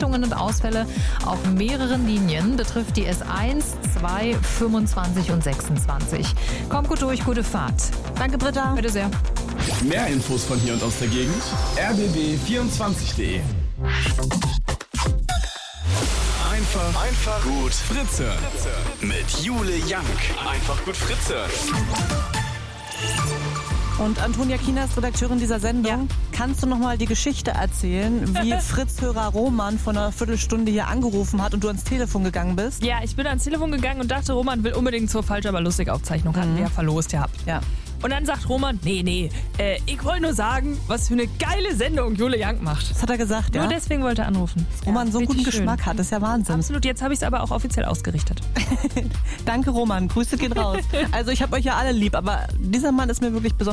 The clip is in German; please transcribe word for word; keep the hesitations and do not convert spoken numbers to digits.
Verspätungen und Ausfälle auf mehreren Linien. Betrifft die S eins, zwei, fünfundzwanzig und sechsundzwanzig. Kommt gut durch, gute Fahrt. Danke, Britta. Bitte sehr. Mehr Infos von hier und aus der Gegend. r b b vierundzwanzig punkt de. Einfach, einfach gut Fritze. Mit Jule Young. Einfach gut Fritze. Und Antonia Kienast, Redakteurin dieser Sendung, Ja. kannst du noch mal die Geschichte erzählen, wie Fritz-Hörer Roman vor einer Viertelstunde hier angerufen hat und du ans Telefon gegangen bist? Ja, ich bin ans Telefon gegangen und dachte, Roman will unbedingt zur Falsch, aber lustig Aufzeichnung. Hatten wir ja verlost gehabt. Ja. Und dann sagt Roman, nee, nee, äh, ich wollte nur sagen, was für eine geile Sendung Jule Young macht. Das hat er gesagt, ja? Nur deswegen wollte er anrufen. Roman Ja, so guten richtig schön. Geschmack hat, das ist ja Wahnsinn. Absolut, jetzt habe ich es aber auch offiziell ausgerichtet. Danke, Roman. Grüße gehen raus. Also ich habe euch ja alle lieb, aber dieser Mann ist mir wirklich besonders